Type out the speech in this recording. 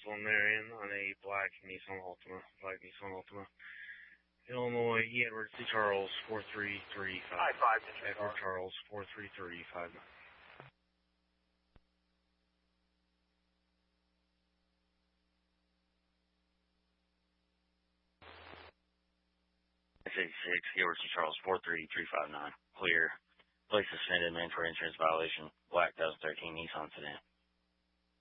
on Marion on a black Nissan Altima. Illinois, E. Edward C. Charles, 43359. Hi, 5. Edward Charles, 43359. Edward C. Charles, 43359. Clear. Place suspended, mandatory insurance violation. Black 2013 Nissan sedan.